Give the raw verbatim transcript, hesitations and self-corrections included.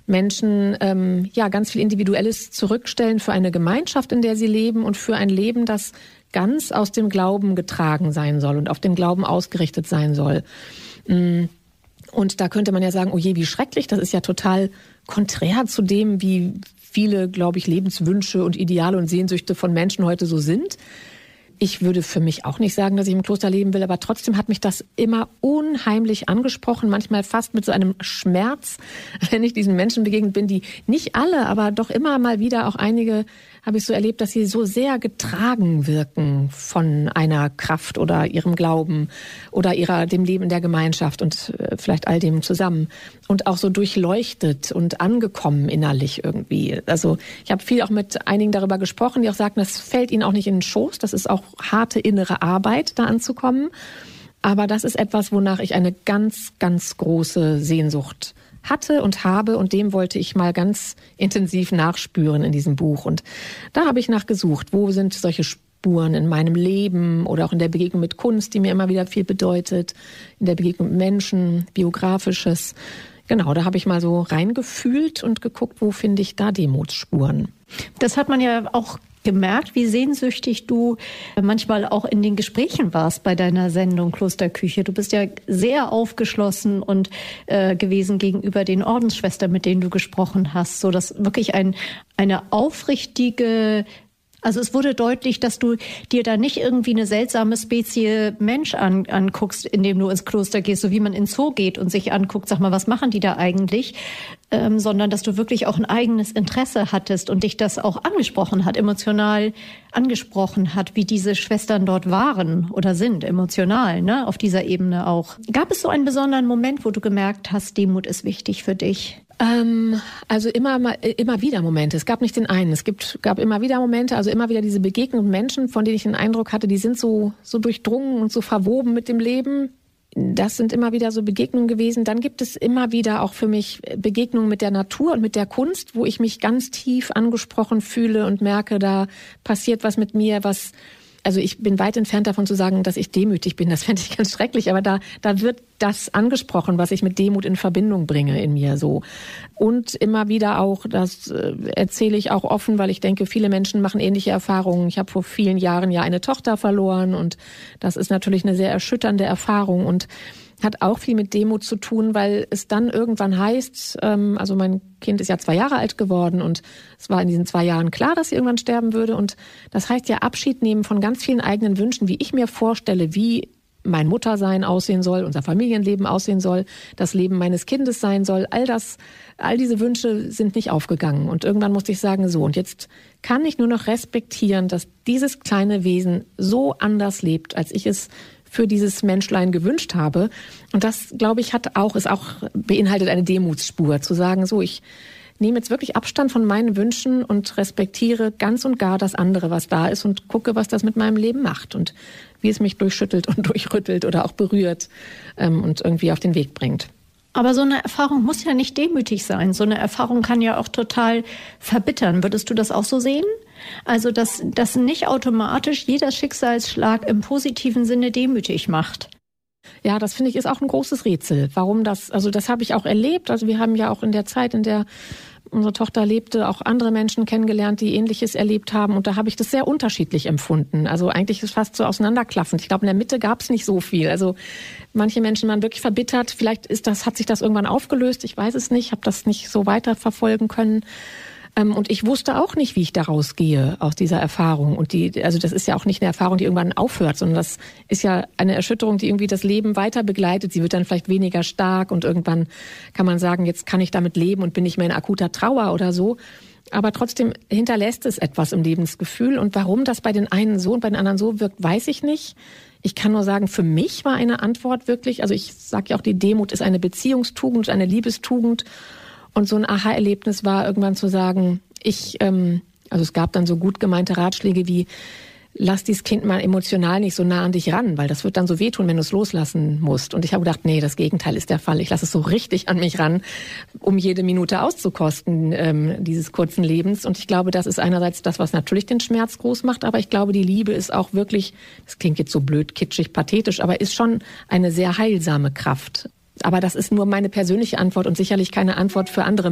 Menschen ähm, ja ganz viel Individuelles zurückstellen für eine Gemeinschaft, in der sie leben und für ein Leben, das ganz aus dem Glauben getragen sein soll und auf den Glauben ausgerichtet sein soll. Und da könnte man ja sagen, oh je, wie schrecklich, das ist ja total konträr zu dem, wie viele, glaube ich, Lebenswünsche und Ideale und Sehnsüchte von Menschen heute so sind. Ich würde für mich auch nicht sagen, dass ich im Kloster leben will, aber trotzdem hat mich das immer unheimlich angesprochen, manchmal fast mit so einem Schmerz, wenn ich diesen Menschen begegnet bin, die nicht alle, aber doch immer mal wieder auch einige habe ich so erlebt, dass sie so sehr getragen wirken von einer Kraft oder ihrem Glauben oder ihrer dem Leben in der Gemeinschaft und vielleicht all dem zusammen und auch so durchleuchtet und angekommen innerlich irgendwie. Also ich habe viel auch mit einigen darüber gesprochen, die auch sagten, das fällt ihnen auch nicht in den Schoß, das ist auch harte innere Arbeit, da anzukommen. Aber das ist etwas, wonach ich eine ganz, ganz große Sehnsucht hatte und habe und dem wollte ich mal ganz intensiv nachspüren in diesem Buch. Und da habe ich nachgesucht, wo sind solche Spuren in meinem Leben oder auch in der Begegnung mit Kunst, die mir immer wieder viel bedeutet, in der Begegnung mit Menschen, Biografisches. Genau, da habe ich mal so reingefühlt und geguckt, wo finde ich da Demutsspuren. Das hat man ja auch gemerkt, wie sehnsüchtig du manchmal auch in den Gesprächen warst bei deiner Sendung Klosterküche. Du bist ja sehr aufgeschlossen und äh, gewesen gegenüber den Ordensschwestern, mit denen du gesprochen hast, so dass wirklich ein eine aufrichtige Also es wurde deutlich, dass du dir da nicht irgendwie eine seltsame Spezie Mensch an, anguckst, indem du ins Kloster gehst, so wie man ins Zoo geht und sich anguckt, sag mal, was machen die da eigentlich, ähm, sondern dass du wirklich auch ein eigenes Interesse hattest und dich das auch angesprochen hat, emotional angesprochen hat, wie diese Schwestern dort waren oder sind, emotional, ne, auf dieser Ebene auch. Gab es so einen besonderen Moment, wo du gemerkt hast, Demut ist wichtig für dich? Ähm, also immer mal, immer wieder Momente. Es gab nicht den einen. Es gibt, gab immer wieder Momente, also immer wieder diese Begegnungen mit Menschen, von denen ich den Eindruck hatte, die sind so, so durchdrungen und so verwoben mit dem Leben. Das sind immer wieder so Begegnungen gewesen. Dann gibt es immer wieder auch für mich Begegnungen mit der Natur und mit der Kunst, wo ich mich ganz tief angesprochen fühle und merke, da passiert was mit mir, was, also ich bin weit entfernt davon zu sagen, dass ich demütig bin. Das fände ich ganz schrecklich. Aber da, da wird das angesprochen, was ich mit Demut in Verbindung bringe in mir so. Und immer wieder auch, das erzähle ich auch offen, weil ich denke, viele Menschen machen ähnliche Erfahrungen. Ich habe vor vielen Jahren ja eine Tochter verloren und das ist natürlich eine sehr erschütternde Erfahrung und hat auch viel mit Demut zu tun, weil es dann irgendwann heißt, ähm, also mein Kind ist ja zwei Jahre alt geworden und es war in diesen zwei Jahren klar, dass sie irgendwann sterben würde und das heißt ja Abschied nehmen von ganz vielen eigenen Wünschen, wie ich mir vorstelle, wie mein Muttersein aussehen soll, unser Familienleben aussehen soll, das Leben meines Kindes sein soll, all das, all diese Wünsche sind nicht aufgegangen und irgendwann musste ich sagen, so und jetzt kann ich nur noch respektieren, dass dieses kleine Wesen so anders lebt, als ich es für dieses Menschlein gewünscht habe. Und das, glaube ich, hat auch, ist auch, beinhaltet eine Demutsspur, zu sagen, so, ich nehme jetzt wirklich Abstand von meinen Wünschen und respektiere ganz und gar das andere, was da ist und gucke, was das mit meinem Leben macht und wie es mich durchschüttelt und durchrüttelt oder auch berührt ähm, und irgendwie auf den Weg bringt. Aber so eine Erfahrung muss ja nicht demütig sein. So eine Erfahrung kann ja auch total verbittern. Würdest du das auch so sehen? Also, dass, dass nicht automatisch jeder Schicksalsschlag im positiven Sinne demütig macht. Ja, das finde ich ist auch ein großes Rätsel. Warum das, also das habe ich auch erlebt. Also wir haben ja auch in der Zeit, in der unsere Tochter lebte, auch andere Menschen kennengelernt, die Ähnliches erlebt haben. Und da habe ich das sehr unterschiedlich empfunden. Also eigentlich ist es fast so auseinanderklaffend. Ich glaube, in der Mitte gab es nicht so viel. Also manche Menschen waren wirklich verbittert. Vielleicht ist das, hat sich das irgendwann aufgelöst. Ich weiß es nicht. Ich habe das nicht so weiter verfolgen können. Und ich wusste auch nicht, wie ich da rausgehe aus dieser Erfahrung. Und die, also das ist ja auch nicht eine Erfahrung, die irgendwann aufhört, sondern das ist ja eine Erschütterung, die irgendwie das Leben weiter begleitet. Sie wird dann vielleicht weniger stark und irgendwann kann man sagen, jetzt kann ich damit leben und bin nicht mehr in akuter Trauer oder so. Aber trotzdem hinterlässt es etwas im Lebensgefühl. Und warum das bei den einen so und bei den anderen so wirkt, weiß ich nicht. Ich kann nur sagen, für mich war eine Antwort wirklich, also ich sage ja auch, die Demut ist eine Beziehungstugend, eine Liebestugend. Und so ein Aha-Erlebnis war irgendwann zu sagen, ich, ähm, also es gab dann so gut gemeinte Ratschläge wie, lass dieses Kind mal emotional nicht so nah an dich ran, weil das wird dann so wehtun, wenn du es loslassen musst. Und ich habe gedacht, nee, das Gegenteil ist der Fall. Ich lasse es so richtig an mich ran, um jede Minute auszukosten ähm, dieses kurzen Lebens. Und ich glaube, das ist einerseits das, was natürlich den Schmerz groß macht, aber ich glaube, die Liebe ist auch wirklich, das klingt jetzt so blöd, kitschig, pathetisch, aber ist schon eine sehr heilsame Kraft. Aber das ist nur meine persönliche Antwort und sicherlich keine Antwort für andere